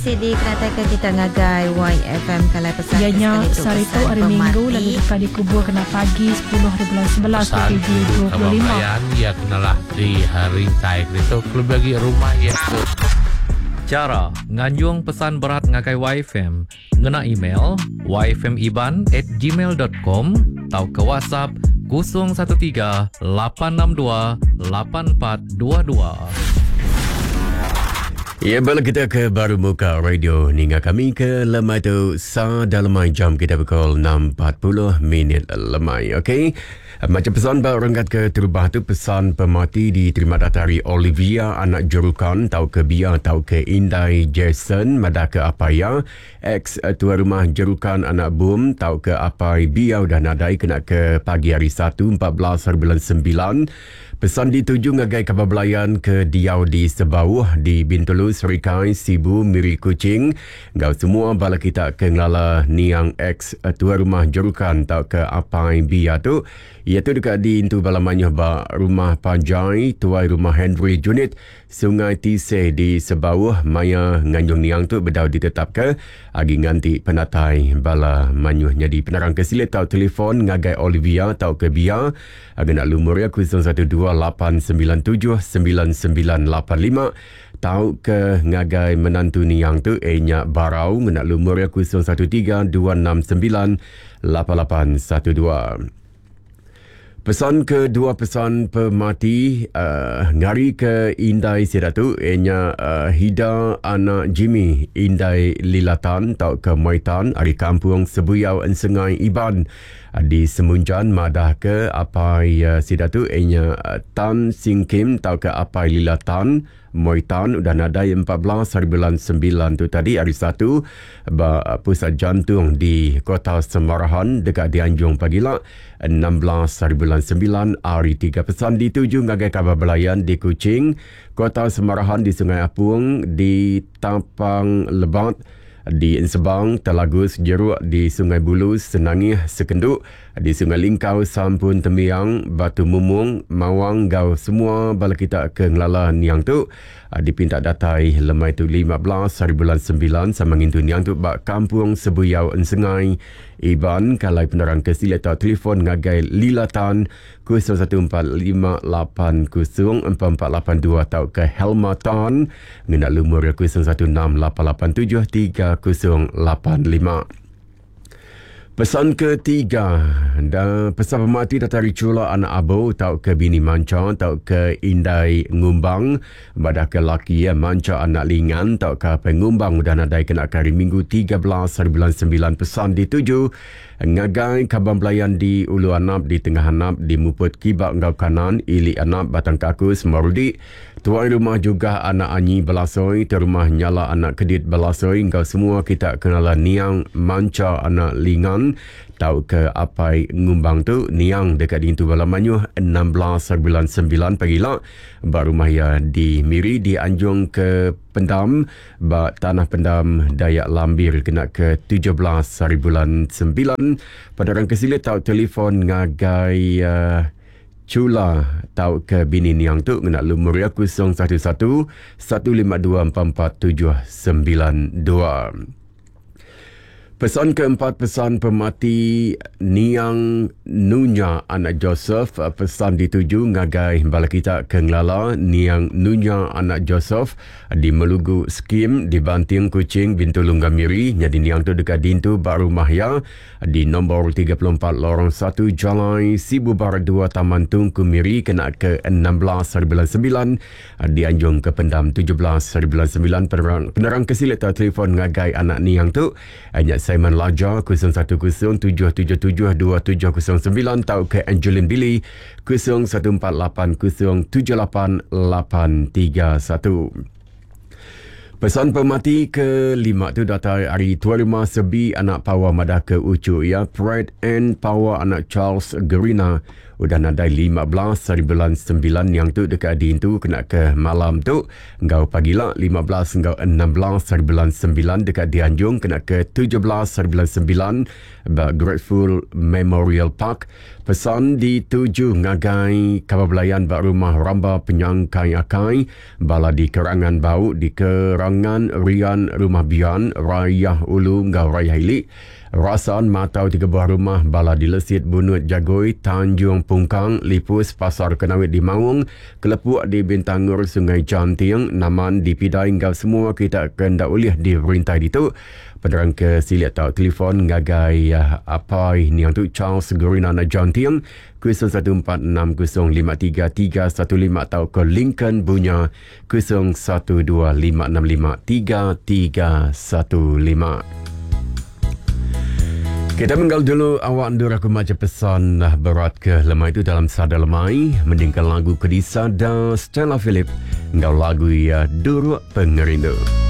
Sidi keratakan kita ngagai YFM kalai pesan ianya sarito hari Minggu lalu dekat dikubur kena pagi 10 hari bulan 11 PPG 25 ya kenalah di hari taik itu klub bagi rumah ya. Cara nganjung pesan berat ngagai YFM ngena email yfmiban@gmail.com atau ke WhatsApp 013 862 8422. Ya, balik kita ke Baru Muka Radio. Hingga kami ke lemai tu dalam jam kita pukul 6.40 minit lemai. Okey. Macam pesan baru rengkat ke terubah tu pesan pemati diterima datari Olivia anak jurukan tau ke Bia tau ke Indai Jason madah ke Apaya ex tuan rumah jurukan anak Boom tau ke Apai Bia udah nadai kena ke pagi hari 1 14 hari bulan 9. Pesan dituju ngagai kabar belayan ke Diau di Sebauh di Bintulu, Serikai, Sibu, Miri Kuching. Gau semua bala kita ke ngelala niang ex tuan rumah jurukan tau ke Apai Bia tu. Iaitu dekat di Intu Balamanyah ba rumah Panjai, tuai rumah Henry Junit, Sungai Tise di Sebauh, Maya Nganjung Niang tu berdau ditetap ke agi nganti penatai bala manyuh jadi penerang kesilit tau telefon ngagai Olivia tau ke Bia agak nak lumur ya 0128929985 tau ke ngagai menantu Niang tu Enya Barau nak lumur ya 0132698812. Pesan kedua pesan pemati ngari ke Indai Sidatu enya Hida anak Jimmy Indai Lilatan tau ke Moitan ari kampung Sebuyau Ensengai Iban di Semunjan madah ke Apai Sidatu enya Tan Sing Kim tau ke Apai Lilatan Moitan udah nadai 14 hari bulan 9 tu tadi hari 1 pusat jantung di kota Semarahan dekat di Anjung Pagila 16 hari bulan 9 hari 3 pesan dituju ngagai kabar belayan di Kuching kota Semarahan di Sungai Apung di Tampang Lebat di Ensebang, Telagus, Jeruk di Sungai Bulu, Senangih, Sekenduk di Sungai Lingkau, Sampun, Temiang, Batu Mumung, Mawang, Gau semua bala kita ke ngelala niang tu dipinta datai lemai tu 15 hari bulan 9 sama ngintu niang tu bak kampung Sebuyau Ensengai Iban kalai penerang kesilit atau telefon ngagai Lilatan 0145804482 atau ke Helma Tan ngena lumur 0168873085. Pesan ketiga dan pesan pemati datari Cula anak Abo tau ke bini Manca tau ke Indai Ngumbang badah ke laki ya Manca anak Lingan tau ke pengumbang dan nadai kena hari Minggu 13 hari bulan 9 pesan dituju ngagai kaban belayan di Ulu Anap di Tengah Anap di Muput Kibak Ngau Kanan Ili Anap Batang Kakus Marudi tuan rumah juga anak Anyi Belasoi terumah Nyala anak Kedit Belasoi engkau semua kita kenalan niang Manca anak Lingan tau ke Apai Ngumbang tu niang dekat di Intu Balamanyuh 16 hari bulan 9 pagilah baru maya di Miri di Anjung ke Pendam ba Tanah Pendam Dayak Lambir kena ke 17 hari bulan 9 pada orang kesilit tau telefon ngagai Cula tau ke bini niang tu kena lumur 011 152447992. Pesan keempat, pesan pemati Niang Nunya anak Joseph. Pesan dituju ngagai bala kita ke ngelala Niang Nunya anak Joseph di Melugu Skim di Banting Kuching Bintulu Gamiri. Jadi niang tu dekat dintu Baru Mahya di nombor 34 Lorong 1 Jalai Sibu Barat 2 Taman Tungku Miri kena ke 16 hari bulan 9 di Anjung ke Pendam 17 hari bulan 9. Penerang kesilit telefon ngagai anak niang tu hanya Simon Laja 0170772709 tau ke Angelin Billy 0148078831. Pesan pemati kelima tu datang hari tuan rumah Sebi anak Pawa madah ke Ucu ya Pride and Power anak Charles Gerina udah nadai 15 hari bulan 9 yang tu dekat di tu kena ke malam tu engkau pagilah 15 engkau 16 hari bulan 9 dekat di Anjung kena ke 17 hari bulan 9 Grateful Memorial Park. Pesan dituju ngagai kabar belayan bak rumah Ramba Penyangkai Akai bala di Kerangan Bau di Kerang Pangan Rian Rumah Bian Rayah Ulu Ngau Raya Hilik Rasan Matau 3 buah rumah Bala di Lesit Bunut Jagoi Tanjung Pungkang Lipus Pasar Kenawit di Mawung Kelepuk di Bintangur Sungai Jantiang Naman di Pidai Ngau semua kita kendak ulih di Berintai ditu Penerang ke silik tau telefon ngagai apa ini untuk Charles Gurinana Jantiang 0146053315 atau ke Lincoln Bunya 0125653315. Kita menggal dulu awak ndur aku macam pesan berat ke lemah itu dalam sada lemai mendingkan lagu Kedisa dan Stella Philip ngau lagu ya Duruk Pengerindu.